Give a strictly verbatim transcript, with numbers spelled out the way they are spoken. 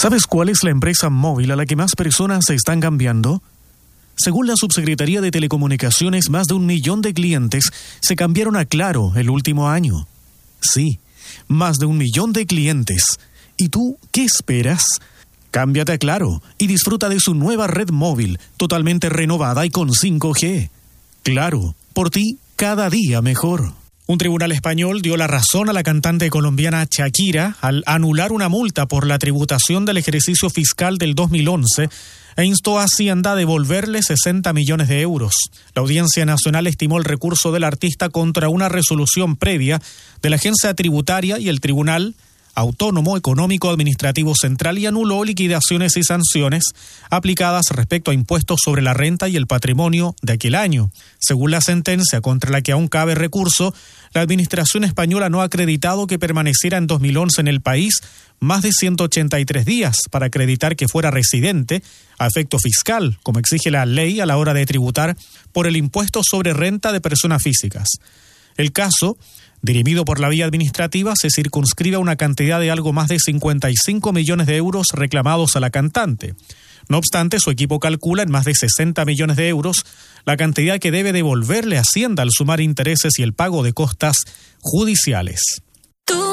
¿Sabes cuál es la empresa móvil a la que más personas se están cambiando? Según la Subsecretaría de Telecomunicaciones, más de un millón de clientes se cambiaron a Claro el último año. Sí, más de un millón de clientes. ¿Y tú qué esperas? Cámbiate a Claro y disfruta de su nueva red móvil, totalmente renovada y con cinco G. Claro, por ti, cada día mejor. Un tribunal español dio la razón a la cantante colombiana Shakira al anular una multa por la tributación del ejercicio fiscal del dos mil once e instó a Hacienda a devolverle sesenta millones de euros. La Audiencia Nacional estimó el recurso del artista contra una resolución previa de la Agencia Tributaria y el Tribunal Autónomo Económico Administrativo Central y anuló liquidaciones y sanciones aplicadas respecto a impuestos sobre la renta y el patrimonio de aquel año. Según la sentencia contra la que aún cabe recurso, la administración española no ha acreditado que permaneciera en dos mil once en el país más de ciento ochenta y tres días para acreditar que fuera residente a efecto fiscal, como exige la ley a la hora de tributar por el impuesto sobre renta de personas físicas. El caso, dirimido por la vía administrativa, se circunscribe a una cantidad de algo más de cincuenta y cinco millones de euros reclamados a la cantante. No obstante, su equipo calcula en más de sesenta millones de euros la cantidad que debe devolverle Hacienda al sumar intereses y el pago de costas judiciales.